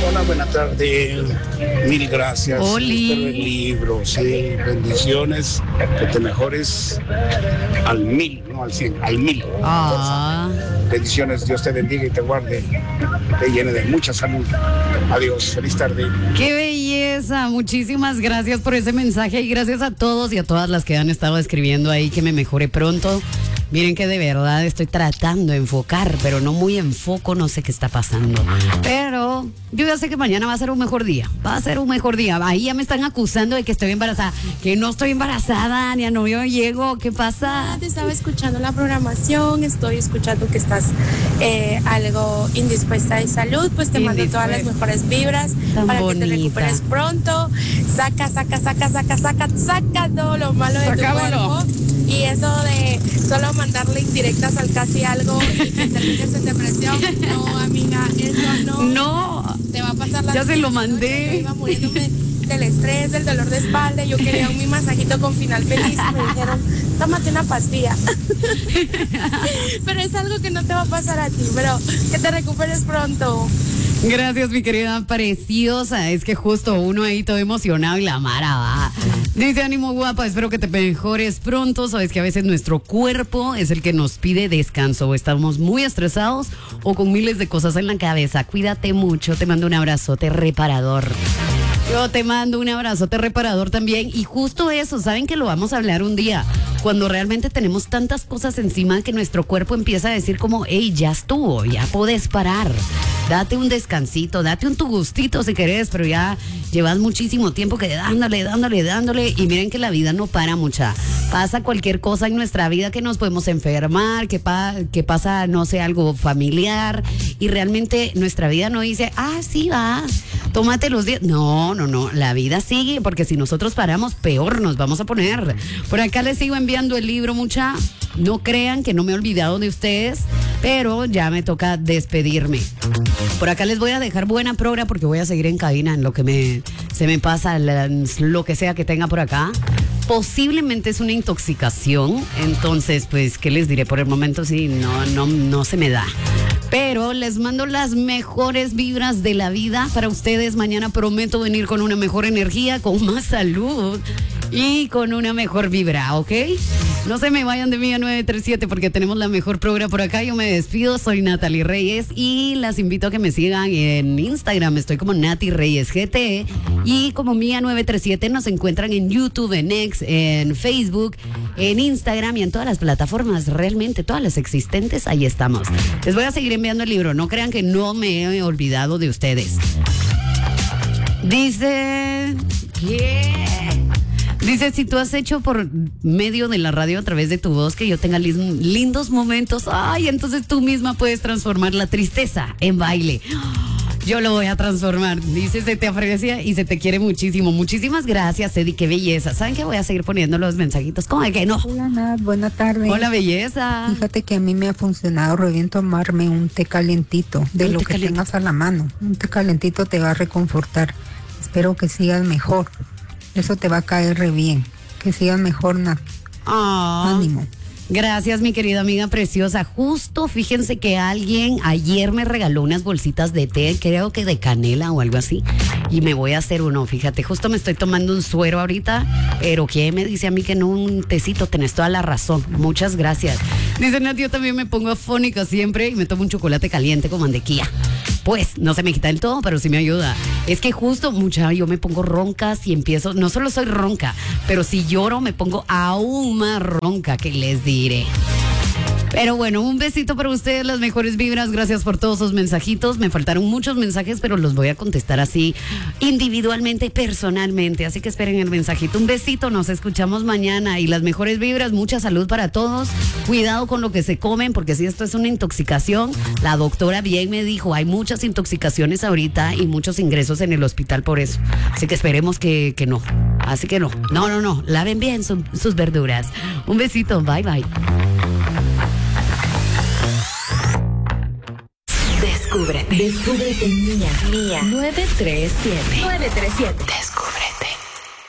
Hola, buena tarde. Mil gracias. Oli. Espero el libro, sí. Bendiciones. Que te mejores al 1000, no al 100, al 1000. Ah. Bendiciones. Dios te bendiga y te guarde. Te llene de mucha salud. Adiós. Feliz tarde. ¡Qué belleza! Muchísimas gracias por ese mensaje y gracias a todos y a todas las que han estado escribiendo ahí que me mejore pronto. Miren que de verdad estoy tratando de enfocar, pero no muy enfoco, no sé qué está pasando. Pero yo ya sé que mañana va a ser un mejor día. Va a ser un mejor día. Ahí ya me están acusando de que estoy embarazada. Que no estoy embarazada, ni a novio llego. ¿Qué pasa? Te estaba escuchando la programación, estoy escuchando que estás algo indispuesta de salud, pues te mando todas las mejores vibras Tan para bonita. que te recuperes pronto. Saca todo lo malo de tu cuerpo. Y eso de solo mandarle indirectas al casi algo y que termines en depresión, no, amiga, eso No. te va a pasar la Ya se lo noche. mandé. Yo iba muriéndome del estrés, del dolor de espalda, yo quería mi masajito con final feliz y me dijeron, tómate una pastilla. Pero es algo que no te va a pasar a ti, pero que te recuperes pronto. Gracias, mi querida preciosa. Es que justo uno ahí todo emocionado y la Mara va. Dice, ánimo guapa, espero que te mejores pronto. Sabes que a veces nuestro cuerpo es el que nos pide descanso. O estamos muy estresados o con miles de cosas en la cabeza. Cuídate mucho, te mando un abrazote reparador. Yo te mando un abrazote reparador también. Y justo eso, saben que lo vamos a hablar un día. Cuando realmente tenemos tantas cosas encima que nuestro cuerpo empieza a decir como, hey, ya estuvo, ya podés parar. Date un descansito, date un tu gustito si querés, pero ya llevas muchísimo tiempo que dándole. Y miren que la vida no para mucha. Pasa cualquier cosa en nuestra vida que nos podemos enfermar, que pasa, no sé, algo familiar. Y realmente nuestra vida no dice, sí va, tómate los días. No, la vida sigue, porque si nosotros paramos, peor nos vamos a poner. Por acá les sigo enviando el libro, mucha. No crean que no me he olvidado de ustedes, pero ya me toca despedirme. Por acá les voy a dejar buena progra porque voy a seguir en cabina en lo que se me pasa, lo que sea que tenga por acá. Posiblemente es una intoxicación, entonces pues, ¿qué les diré? Por el momento sí, no se me da. Pero les mando las mejores vibras de la vida para ustedes. Mañana prometo venir con una mejor energía, con más salud y con una mejor vibra, ¿ok? No se me vayan de mí a 937 porque tenemos la mejor programa por acá. Yo me despido, soy Natalie Reyes y las invito a que me sigan en Instagram. Estoy como Nati Reyes GT y como Mía 937 nos encuentran en YouTube, en X, en Facebook, en Instagram y en todas las plataformas, realmente todas las existentes, ahí estamos. Les voy a seguir enviando el libro, no crean que no me he olvidado de ustedes. Dice, si tú has hecho por medio de la radio a través de tu voz que yo tenga lindos momentos, entonces tú misma puedes transformar la tristeza en baile. Yo lo voy a transformar. Dice, se te aprecia y se te quiere muchísimo. Muchísimas gracias, Eddie, qué belleza. ¿Saben que voy a seguir poniendo los mensajitos? ¿Cómo que no? Hola, Nat, buena tarde. Hola, belleza. Fíjate que a mí me ha funcionado re bien tomarme un té calentito, de lo que tengas a la mano. Un té calentito te va a reconfortar. Espero que sigas mejor. Eso te va a caer re bien. Que sigas mejor, Nat. Ánimo. Gracias, mi querida amiga preciosa. Justo, fíjense que alguien ayer me regaló unas bolsitas de té, creo que de canela o algo así, y me voy a hacer uno, fíjate, justo me estoy tomando un suero ahorita, pero ¿quién me dice a mí que no un tecito? Tenés toda la razón, muchas gracias. Dice Nat, yo también me pongo afónica siempre y me tomo un chocolate caliente con mantequilla. Pues, no se me quita del todo, pero sí me ayuda. Es que justo, yo me pongo ronca si empiezo, no solo soy ronca, pero si lloro me pongo aún más ronca, que les diré. Pero bueno, un besito para ustedes, las mejores vibras. Gracias por todos sus mensajitos. Me faltaron muchos mensajes, pero los voy a contestar así individualmente, personalmente. Así que esperen el mensajito. Un besito, nos escuchamos mañana. Y las mejores vibras, mucha salud para todos. Cuidado con lo que se comen, porque si esto es una intoxicación, la doctora bien me dijo, hay muchas intoxicaciones ahorita y muchos ingresos en el hospital por eso. Así que esperemos que no. Así que no. Laven bien sus verduras. Un besito, bye bye. Descúbrete Mía 937.